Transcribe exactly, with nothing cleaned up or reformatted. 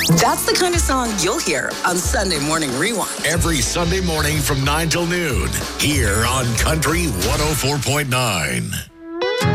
That's the kind of song you'll hear on Sunday Morning Rewind. Every Sunday morning from nine till noon, here on Country one oh four point nine.